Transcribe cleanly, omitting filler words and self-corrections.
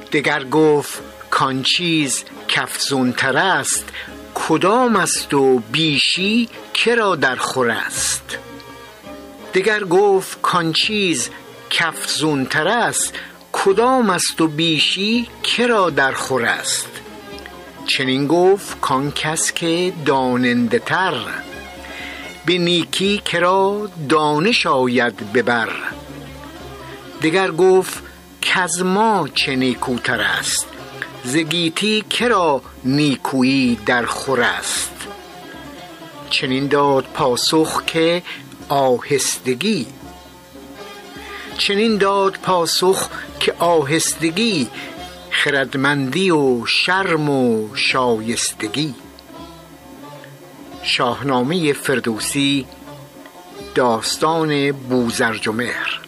دگر گفت کان چیز کافزونتر است، کدام است و بیشی کرا در خور است. دگر گفت کان چیز کافزونتر است، کدام است و بیشی کرا در خور است. چنین گفت کان کس که داننده تر، به نیکی کرا دانش آید ببر. دگر گفت کز ما چه نیکوتر است، ز گیتی کرا نیکویی در خور است. چنین داد پاسخ که آهستگی، خردمندی و شرم و شایستگی. شاهنامه فردوسی، داستان بوذرجمهر.